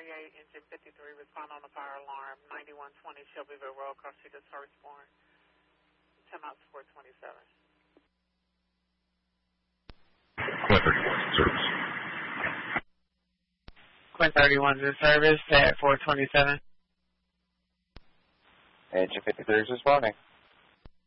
engine 53, respond on the fire alarm, 9120 Shelbyville Road, cross street is Firstborn, 10 miles 427. Quinn 31 to service at 427. Engine 53 is responding.